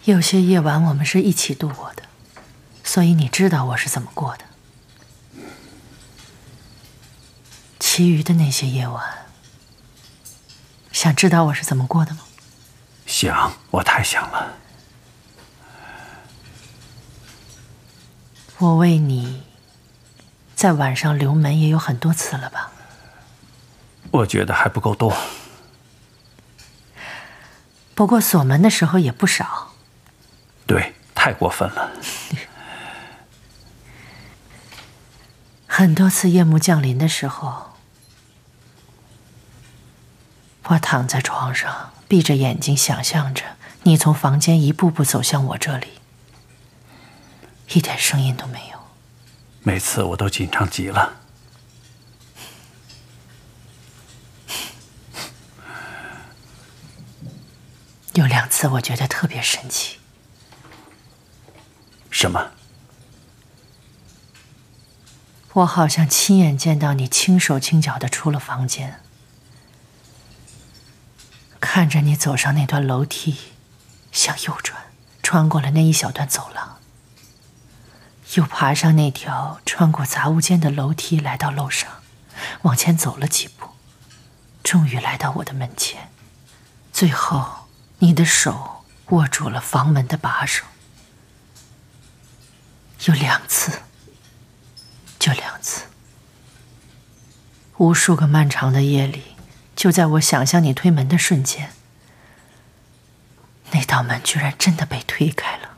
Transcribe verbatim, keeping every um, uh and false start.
有些夜晚我们是一起度过的，所以你知道我是怎么过的。其余的那些夜晚，想知道我是怎么过的吗？ 想，我太想了。 我为你在晚上留门也有很多次了吧？ 我觉得还不够多。 不过锁门的时候也不少。 对，太过分了。 很多次夜幕降临的时候，我躺在床上，闭着眼睛想象着你从房间一步步走向我这里，一点声音都没有。 每次我都紧张极了。 有两次我觉得特别神奇。 什么？ 我好像亲眼见到你轻手轻脚地出了房间，看着你走上那段楼梯，向右转，穿过了那一小段走廊，又爬上那条穿过杂物间的楼梯，来到楼上，往前走了几步，终于来到我的门前，最后你的手握住了房门的把手。有两次，就两次。无数个漫长的夜里，就在我想象你推门的瞬间，那道门居然真的被推开了。